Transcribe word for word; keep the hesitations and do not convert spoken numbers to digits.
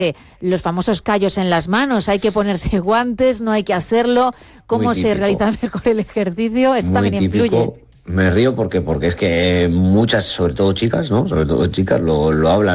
los famosos callos en las manos, hay que ponerse guantes, no hay que hacerlo, cómo se realiza mejor el ejercicio, esto también influye. Me río porque porque es que muchas, sobre todo chicas, ¿no? Sobre todo chicas lo, lo hablan.